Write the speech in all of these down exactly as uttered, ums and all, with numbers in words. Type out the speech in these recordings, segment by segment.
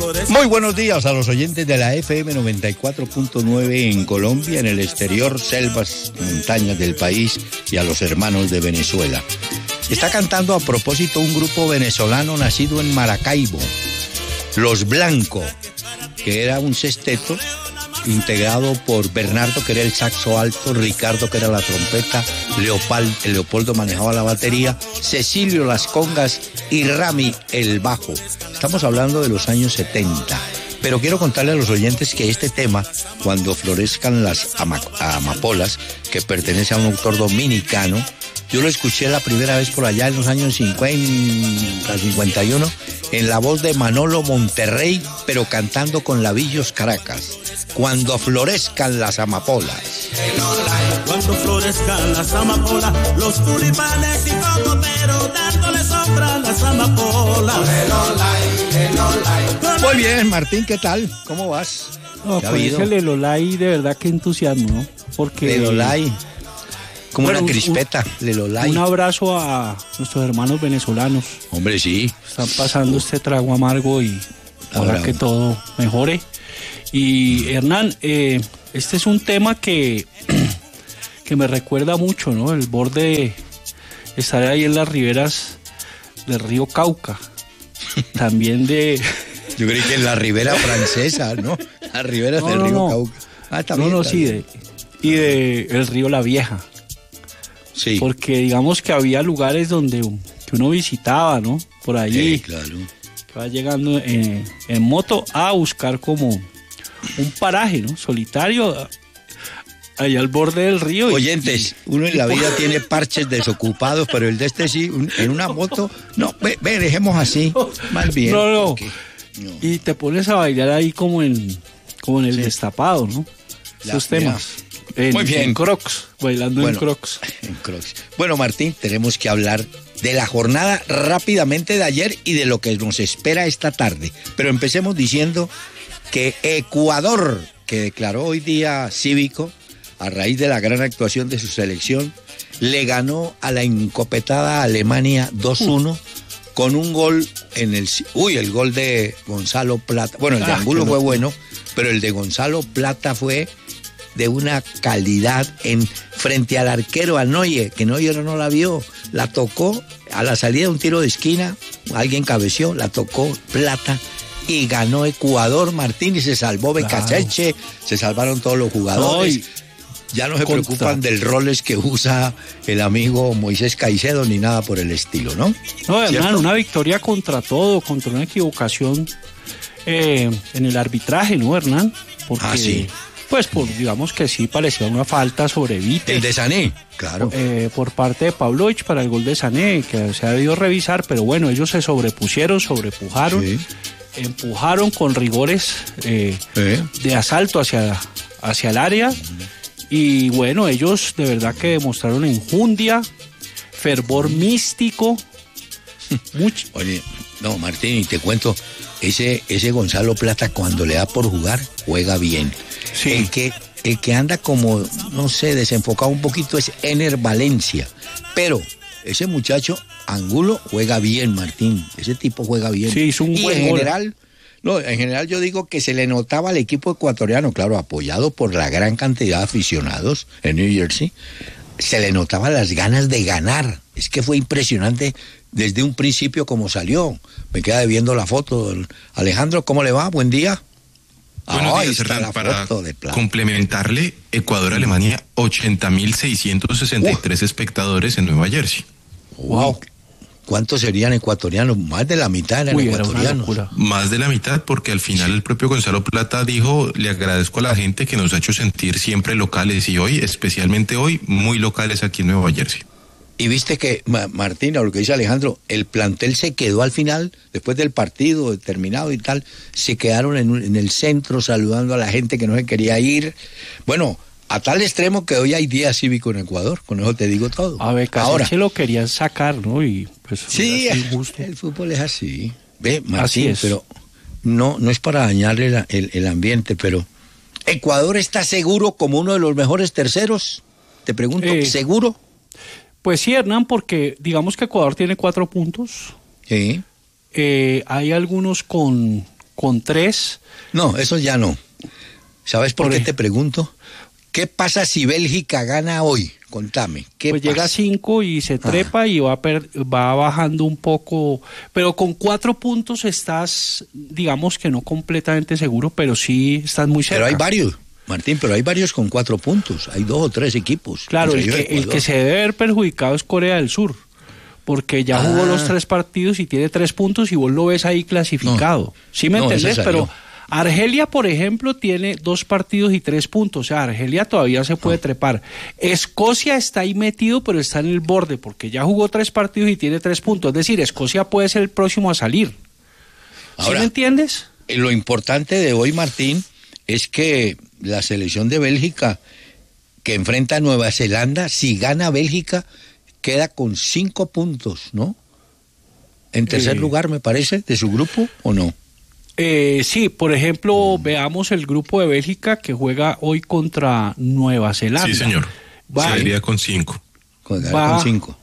Muy buenos días a los oyentes de la F M noventa y cuatro punto nueve en Colombia, en el exterior, selvas, montañas del país, y a los hermanos de Venezuela. Está cantando a propósito un grupo venezolano nacido en Maracaibo, Los Blancos, que era un sexteto integrado por Bernardo, que era el saxo alto, Ricardo, que era la trompeta, Leopoldo, Leopoldo manejaba la batería, Cecilio las congas y Rami el bajo. Estamos hablando de los años setenta. Pero quiero contarle a los oyentes que este tema, Cuando florezcan las ama- amapolas, que pertenece a un autor dominicano, yo lo escuché la primera vez por allá en los años cincuenta, cincuenta y uno, en la voz de Manolo Monterrey, pero cantando con Lavillos Caracas. Cuando florezcan las amapolas. Cuando florezcan las amapolas, los tulipanes y cocoteros dándole sombra a las amapolas. Muy bien, Martín, ¿qué tal? ¿Cómo vas? No, ¿Qué ha pues habido? ese Lelolay de verdad que entusiasmo, ¿no? Porque Lelolay, como Bueno, una un- crispeta, Lelolay. un abrazo a nuestros hermanos venezolanos. Hombre, sí. Están pasando este trago amargo y Ahora, ojalá que todo mejore. Y Hernán, eh, este es un tema que, que me recuerda mucho, ¿no? El borde, estar ahí en las riberas del río Cauca. También de... Yo creí que en la ribera francesa, ¿no? Las riberas No, del no, río no. Cauca. Ah, No, no, sí, de, y de el río La Vieja. Sí. Porque digamos que había lugares donde que uno visitaba, ¿no? Por allí, Sí, claro. que va llegando en, en moto a buscar como un paraje, ¿no? Solitario, allá al borde del río. y- Oyentes, uno en la vida tiene parches desocupados, pero el de este sí, un- en una moto, no, ve, ve, dejemos así, más bien. No, no. porque- no. Y te pones a bailar ahí como en, como en el Sí. destapado, ¿no? Ya, Esos temas. En, Muy bien. en Crocs, bailando Bueno. en Crocs. En Crocs. Bueno, Martín, tenemos que hablar de la jornada rápidamente de ayer y de lo que nos espera esta tarde. Pero empecemos diciendo que Ecuador, que declaró hoy día cívico, a raíz de la gran actuación de su selección, le ganó a la encopetada Alemania dos uno con un gol en el... Uy, el gol de Gonzalo Plata. Bueno, el de Ah, Angulo qué fue locura. bueno, pero el de Gonzalo Plata fue de una calidad en frente al arquero, al Neuer, que Neuer no la vio, la tocó a la salida de un tiro de esquina, alguien cabeció, la tocó Plata y ganó Ecuador, Martín, y se salvó Becacheche, se salvaron todos los jugadores. No, y- ya no se contra- preocupan del roles que usa el amigo Moisés Caicedo ni nada por el estilo, ¿no? No, ¿Cierto? hermano, una victoria contra todo, contra una equivocación eh, en el arbitraje, ¿no, Hernán? Porque, Ah, sí. pues, por, digamos que sí parecía una falta sobre Vite. El de Sané, claro. eh, por parte de Pavlovich para el gol de Sané, que se ha debido revisar, pero bueno, ellos se sobrepusieron, sobrepujaron, Sí. empujaron con rigores eh, Eh. de asalto hacia, hacia el área, y bueno, ellos de verdad que demostraron enjundia, fervor místico, mucho. Oye, no, Martín, y te cuento, ese, ese Gonzalo Plata cuando le da por jugar, juega bien. Sí. El que, el que anda como, no sé, desenfocado un poquito es Ener Valencia. Pero ese muchacho, Angulo, juega bien, Martín. Ese tipo juega bien. Sí, hizo un y buen en gol. general, no, en general yo digo que se le notaba al equipo ecuatoriano, claro, apoyado por la gran cantidad de aficionados en New Jersey, se le notaba las ganas de ganar. Es que fue impresionante desde un principio como salió. Me queda debiendo la foto. Alejandro, ¿cómo le va? Buen día. Buenos Ah, ahí días, está Hernán. la Para foto de Plata. complementarle, Ecuador-Alemania, ochenta mil seiscientos sesenta y tres espectadores en Nueva Jersey. Wow. ¿Cuántos serían ecuatorianos? Más de la mitad eran Uy, era una ecuatorianos. locura. Más de la mitad, porque al final el propio Gonzalo Plata dijo, le agradezco a la gente que nos ha hecho sentir siempre locales y hoy, especialmente hoy, muy locales aquí en Nueva Jersey. Y viste que, Ma- Martina, lo que dice Alejandro, el plantel se quedó al final, después del partido terminado y tal, se quedaron en, un- en el centro saludando a la gente que no se quería ir. Bueno, a tal extremo que hoy hay día cívico en Ecuador, con eso te digo todo. A ver, Ahora, casi lo querían sacar, ¿no? Y pues sí, hubiera sido injusto. el fútbol es así. Ve, Así Martín, es. pero no, no es para dañarle la- el, el ambiente, pero ¿Ecuador está seguro como uno de los mejores terceros? Te pregunto, Eh, ¿seguro? Pues sí, Hernán, porque digamos que Ecuador tiene cuatro puntos. Sí. Eh, hay algunos con, con tres. No, eso ya no. ¿Sabes por, por qué el... te pregunto? ¿Qué pasa si Bélgica gana hoy? Contame. ¿Qué pues pasa? Llega a cinco y se trepa, ah. y va, per, va bajando un poco, pero con cuatro puntos estás, digamos que no completamente seguro, pero sí estás muy cerca. Pero hay varios, Martín, pero hay varios con cuatro puntos, hay dos o tres equipos. Claro, el que, el que se debe ver perjudicado es Corea del Sur, porque ya ah. jugó los tres partidos y tiene tres puntos y vos lo ves ahí clasificado. No. ¿Sí me no, entendés? Pero Argelia, por ejemplo, tiene dos partidos y tres puntos. O sea, Argelia todavía se puede oh. trepar. Escocia está ahí metido, pero está en el borde, porque ya jugó tres partidos y tiene tres puntos. Es decir, Escocia puede ser el próximo a salir. Ahora, ¿sí me entiendes? Lo importante de hoy, Martín, es que la selección de Bélgica, que enfrenta a Nueva Zelanda, si gana Bélgica, queda con cinco puntos, ¿no? En tercer eh. lugar, me parece, de su grupo, ¿o no? Eh, sí, por ejemplo, mm. veamos el grupo de Bélgica que juega hoy contra Nueva Zelanda. Sí, señor. Va, Saldría con cinco. Con, va, con cinco.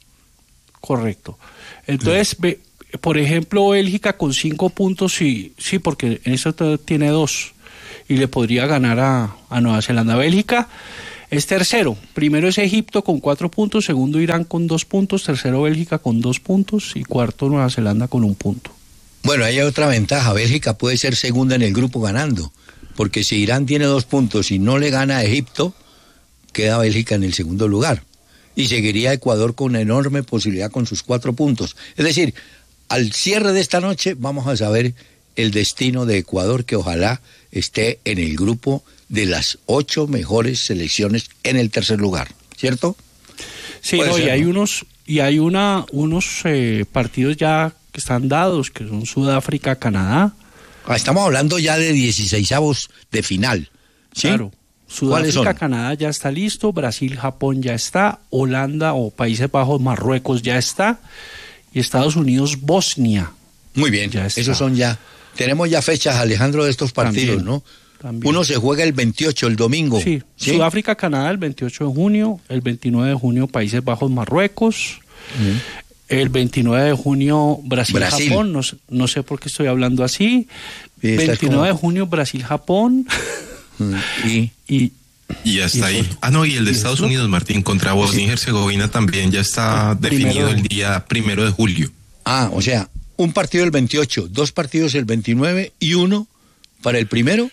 Correcto. Entonces, mm. ve, por ejemplo, Bélgica con cinco puntos, sí, sí, porque en eso tiene dos y le podría ganar a, a Nueva Zelanda. Bélgica es tercero. Primero es Egipto con cuatro puntos, segundo Irán con dos puntos, tercero Bélgica con dos puntos y cuarto Nueva Zelanda con un punto. Bueno, ahí hay otra ventaja. Bélgica puede ser segunda en el grupo ganando, porque si Irán tiene dos puntos y no le gana a Egipto, queda Bélgica en el segundo lugar. Y seguiría Ecuador con una enorme posibilidad con sus cuatro puntos. Es decir, al cierre de esta noche vamos a saber el destino de Ecuador, que ojalá esté en el grupo de las ocho mejores selecciones en el tercer lugar, ¿cierto? Sí, no, ser, y hay ¿no? unos, y hay una, unos eh, partidos ya que están dados, que son Sudáfrica, Canadá. Ah, estamos hablando ya de dieciseisavos de final, ¿sí? Claro. Sudáfrica, Canadá ya está listo, Brasil, Japón ya está, Holanda o Países Bajos, Marruecos ya está, y Estados Unidos, Bosnia. Muy bien, ya está. Esos son ya, tenemos ya fechas, Alejandro, de estos partidos, también, ¿no? También. Uno se juega el veintiocho, el domingo. Sí, ¿sí? Sudáfrica, Canadá el veintiocho de junio, el veintinueve de junio Países Bajos, Marruecos, uh-huh. el veintinueve de junio Brasil, Brasil. Japón, no, no sé por qué estoy hablando así, veintinueve de junio Brasil, Japón, uh-huh. y... y Y hasta ahí. Ah, no, y el de Estados Unidos, Martín, contra Bosnia y Herzegovina también ya está definido el día primero de julio. Ah, o sea, un partido el veintiocho, dos partidos el veintinueve y uno para el primero.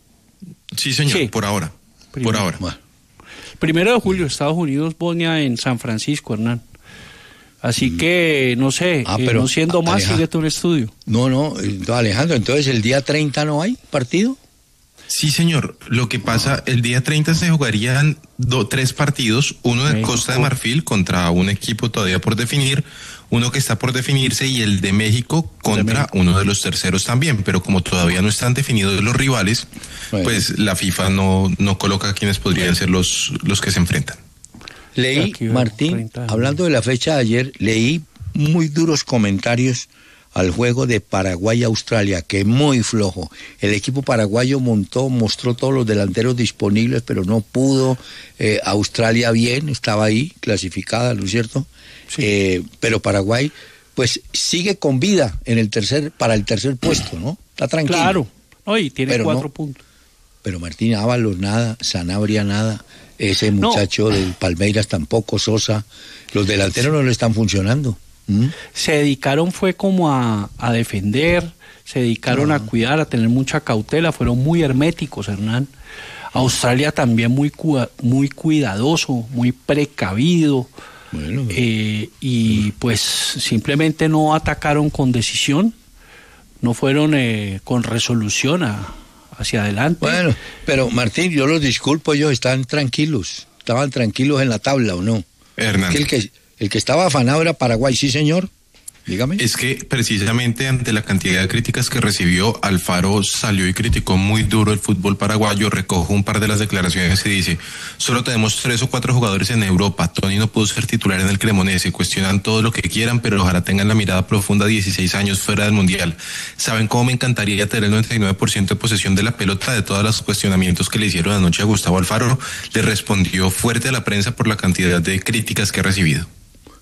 Sí, señor, sí. por ahora. Primero. Por ahora. Bueno. Primero de julio, Estados Unidos, Bosnia en San Francisco, Hernán. Así mm. que, no sé, ah, pero, eh, no siendo más, Alejandro, sigue tu estudio. No, no, Alejandro, entonces el día treinta no hay partido. Sí, señor. Lo que pasa, el día treinta se jugarían do, tres partidos, uno de México. Costa de Marfil contra un equipo todavía por definir, uno que está por definirse y el de México contra de México. Uno de los terceros también, pero como todavía no están definidos los rivales, bueno. pues la FIFA no, no coloca a quienes podrían bueno. ser los, los que se enfrentan. Leí, Martín, hablando de la fecha de ayer, leí muy duros comentarios al juego de Paraguay-Australia, que es muy flojo. El equipo paraguayo montó, mostró todos los delanteros disponibles, pero no pudo. Eh, Australia bien, estaba ahí, clasificada, ¿no es cierto? Sí. Eh, pero Paraguay, pues, sigue con vida en el tercer, para el tercer puesto, ¿no? Está tranquilo. Claro, hoy tiene pero cuatro no, puntos. Pero Martín Ábalos nada, Sanabria nada, ese muchacho no. del Palmeiras tampoco, Sosa, los delanteros no le están funcionando. ¿Mm? Se dedicaron fue como a, a defender, se dedicaron uh-huh. a cuidar, a tener mucha cautela, fueron muy herméticos, Hernán. Australia también muy muy cuidadoso, muy precavido, bueno, eh, y pues simplemente no atacaron con decisión, no fueron eh, con resolución a, hacia adelante. Bueno, pero Martín, yo los disculpo, ellos están tranquilos, estaban tranquilos en la tabla, ¿o no? Hernán. Que el que El que estaba afanado era Paraguay, sí señor, dígame. Es que precisamente ante la cantidad de críticas que recibió, Alfaro salió y criticó muy duro el fútbol paraguayo, recojo un par de las declaraciones y dice, solo tenemos tres o cuatro jugadores en Europa, Tony no pudo ser titular en el Cremonese, cuestionan todo lo que quieran, pero ojalá tengan la mirada profunda, dieciséis años fuera del Mundial. ¿Saben cómo me encantaría tener el noventa y nueve por ciento de posesión de la pelota? De todos los cuestionamientos que le hicieron anoche a Gustavo Alfaro, le respondió fuerte a la prensa por la cantidad de críticas que ha recibido.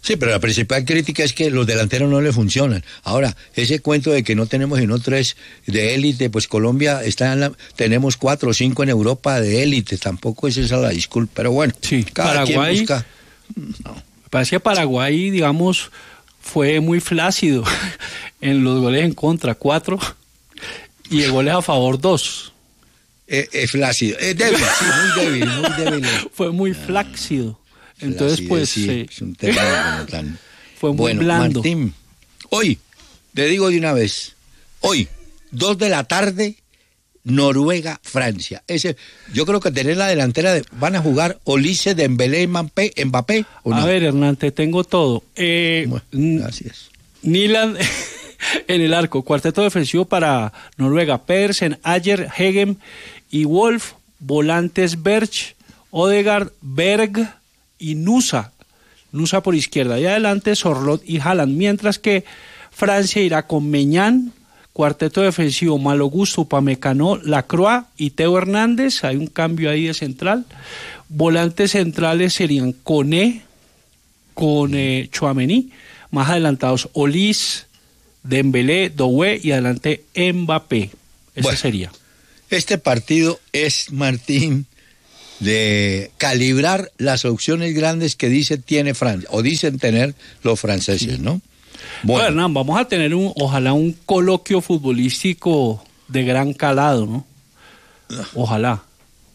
Sí, pero la principal crítica es que los delanteros no le funcionan. Ahora, ese cuento de que no tenemos sino tres de élite, pues Colombia está en la, tenemos cuatro o cinco en Europa de élite, tampoco es esa la disculpa, pero bueno, sí, cada Paraguay, quien busca. No. Parece que Paraguay, digamos, fue muy flácido en los goles en contra, cuatro, y de goles a favor, dos. Es, es flácido, es débil, sí, muy débil, muy débil. Fue muy flácido. Entonces, flácido, pues... sí, eh, es un término tan... fue muy bueno, blando. Martín, hoy, te digo de una vez, hoy, dos de la tarde, Noruega, Francia. Ese, yo creo que tener la delantera de, van a jugar Olise, Dembélé, Mbappé, Mbappé ¿o no? A ver, Hernán, te tengo todo. Eh, Bueno, gracias. Nilan en el arco, cuarteto defensivo para Noruega, Pedersen, Ayer, Hegem y Wolf, volantes Berch, Odegaard, Berg y Nusa. Nusa por izquierda y adelante Sorlot y Haaland, mientras que Francia irá con Meñán, cuarteto defensivo Malo Gusto, Upamecano, Lacroix y Teo Hernández. Hay un cambio ahí de central. Volantes centrales serían Koné con eh, Tchouaméni, más adelantados Olise, Dembélé, Doué y adelante Mbappé. Ese Bueno, sería. Este partido es, Martín, de calibrar las opciones grandes que dice tiene Francia, o dicen tener los franceses, ¿no? Bueno, Hernán, vamos a tener un, ojalá un coloquio futbolístico de gran calado, ¿no? Ojalá.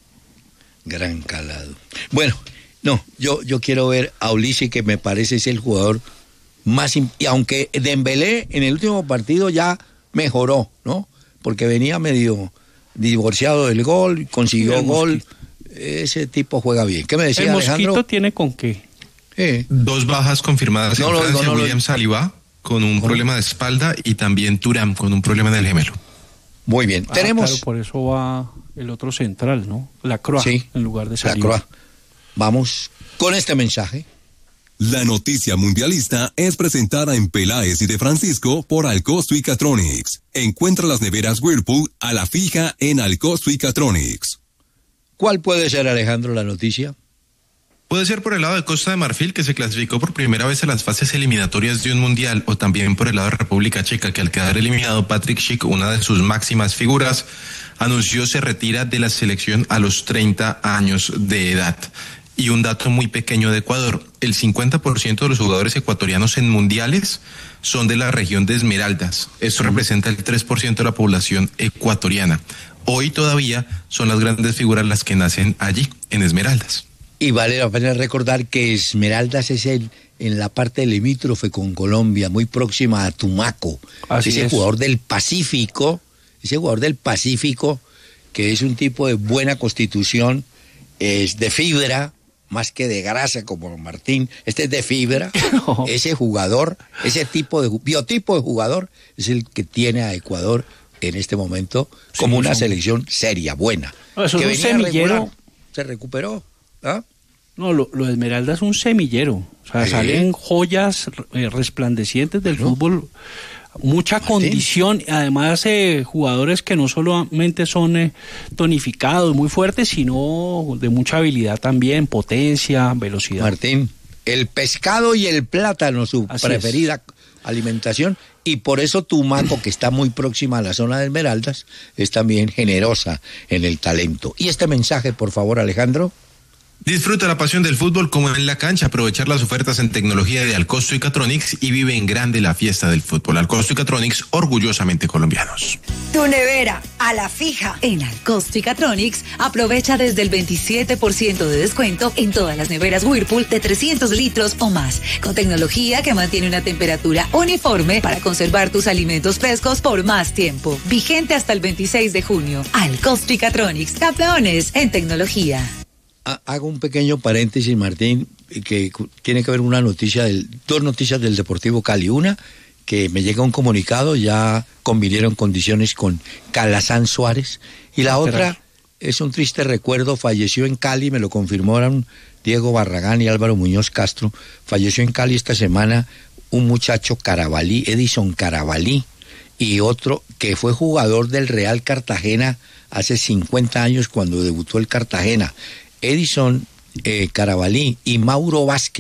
Gran calado. Bueno, no, yo, yo quiero ver a Olise, que me parece es el jugador más... Y aunque Dembélé en el último partido ya mejoró, ¿no? Porque venía medio divorciado del gol, consiguió Sí, gol. Mosquito. Ese tipo juega bien. ¿Qué me decía El Mosquito Alejandro? tiene con qué. Eh, Dos bajas confirmadas No en lo Francia, digo, no lo William digo. Saliba con un ¿Cómo? problema de espalda y también Thuram con un problema en el gemelo. muy bien. Ah, Tenemos... claro, por eso va el otro central, ¿no? Lacroix, Sí, en lugar de la Saliba. Croix. Vamos con este mensaje. La noticia mundialista es presentada en Peláez y de Francisco por Alcosto y Catronics. Encuentra las neveras Whirlpool a la fija en Alcosto y Catronics. ¿Cuál puede ser, Alejandro, la noticia? Puede ser por el lado de Costa de Marfil, que se clasificó por primera vez a las fases eliminatorias de un mundial, o también por el lado de República Checa, que al quedar eliminado Patrick Schick, una de sus máximas figuras, anunció se retira de la selección a los treinta años de edad. Y un dato muy pequeño de Ecuador, el cincuenta por ciento de los jugadores ecuatorianos en mundiales son de la región de Esmeraldas. Esto representa el tres por ciento de la población ecuatoriana. Hoy todavía son las grandes figuras las que nacen allí, en Esmeraldas. Y vale la pena recordar que Esmeraldas es el, en la parte limítrofe con Colombia, muy próxima a Tumaco. Así ese es. jugador del Pacífico, ese jugador del Pacífico, que es un tipo de buena constitución, es de fibra, más que de grasa como Martín, este es de fibra. No. Ese jugador, ese tipo de biotipo de jugador es el que tiene a Ecuador en este momento como Sí, una son- selección seria, buena. No, eso que es un venía semillero. regular, se recuperó. ¿Ah? No, lo, lo de Esmeralda es un semillero. O sea, Sí. salen joyas eh, resplandecientes del Claro. fútbol. Mucha Martín. condición, además eh, jugadores que no solamente son eh, tonificados, muy fuertes, sino de mucha habilidad también, potencia, velocidad. Martín, el pescado y el plátano, su Así preferida alimentación, y por eso Tumaco, que está muy próxima a la zona de Esmeraldas, es también generosa en el talento. Y este mensaje, por favor, Alejandro. Disfruta la pasión del fútbol como en la cancha, aprovechar las ofertas en tecnología de Alcosto y Catronics y vive en grande la fiesta del fútbol. Alcosto y Catronics, orgullosamente colombianos. Tu nevera, a la fija. En Alcosto y Catronics, aprovecha desde el veintisiete por ciento de descuento en todas las neveras Whirlpool de trescientos litros o más, con tecnología que mantiene una temperatura uniforme para conservar tus alimentos frescos por más tiempo. Vigente hasta el veintiséis de junio. Alcosto y Catronics, campeones en tecnología. Hago un pequeño paréntesis, Martín, que tiene que ver una noticia, del, dos noticias del Deportivo Cali. Una, que me llega un comunicado, ya convinieron condiciones con Calazán Suárez. Y la otra es un triste recuerdo, falleció en Cali, me lo confirmaron Diego Barragán y Álvaro Muñoz Castro. Falleció en Cali esta semana un muchacho Carabalí, Edison Carabalí, y otro que fue jugador del Real Cartagena hace cincuenta años cuando debutó el Cartagena. Edison eh, Carabalí y Mauro Vázquez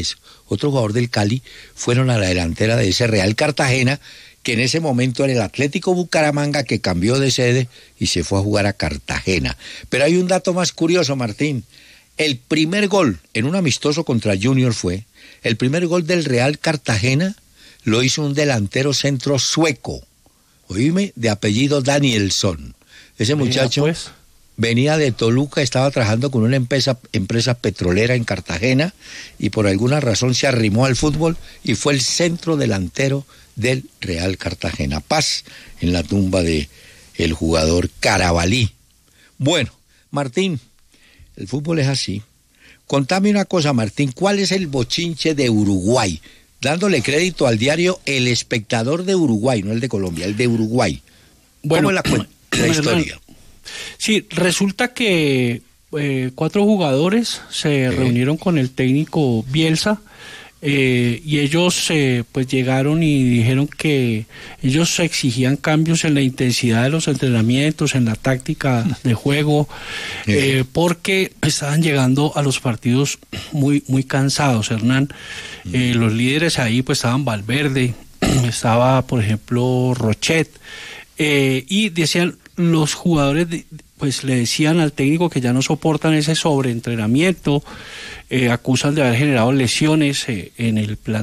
otro jugador del Cali, fueron a la delantera de ese Real Cartagena, que en ese momento era el Atlético Bucaramanga, que cambió de sede y se fue a jugar a Cartagena. Pero hay un dato más curioso, Martín. El primer gol en un amistoso contra Junior fue, el primer gol del Real Cartagena lo hizo un delantero centro sueco, oíme, de apellido Danielson. Ese muchacho Mira, pues. venía de Toluca, estaba trabajando con una empresa, empresa petrolera en Cartagena y por alguna razón se arrimó al fútbol y fue el centro delantero del Real Cartagena. Paz en la tumba de el jugador Carabalí. Bueno, Martín, el fútbol es así. Contame una cosa, Martín, ¿cuál es el bochinche de Uruguay? Dándole crédito al diario El Espectador de Uruguay, no el de Colombia, el de Uruguay. Bueno, ¿cómo es la, cu- la historia? Sí, resulta que eh, cuatro jugadores se Eh. reunieron con el técnico Bielsa eh, y ellos eh, pues llegaron y dijeron que ellos exigían cambios en la intensidad de los entrenamientos, en la táctica de juego, eh, porque estaban llegando a los partidos muy muy cansados, Hernán. Eh, los líderes ahí pues estaban Valverde, estaba por ejemplo Rochet, eh, y decían los jugadores de, pues le decían al técnico que ya no soportan ese sobreentrenamiento, eh, acusan de haber generado lesiones eh, en el plan